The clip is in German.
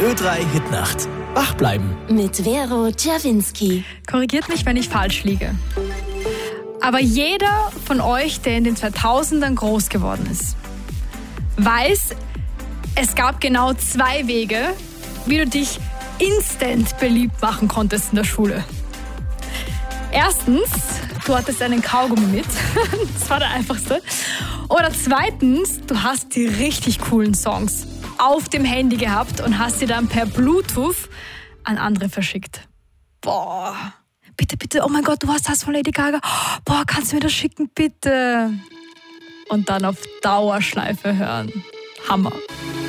Ö3 Hitnacht. Wach bleiben. Mit Vero Czerwinski. Korrigiert mich, wenn ich falsch liege. Aber jeder von euch, der in den 2000ern groß geworden ist, weiß, es gab genau 2 Wege, wie du dich instant beliebt machen konntest in der Schule. Erstens, du hattest einen Kaugummi mit. Das war der einfachste. Oder zweitens, du hast die richtig coolen Songs auf dem Handy gehabt und hast sie dann per Bluetooth an andere verschickt. Boah, bitte, oh mein Gott, du hast das von Lady Gaga. Boah, kannst du mir das schicken, bitte? Und dann auf Dauerschleife hören. Hammer.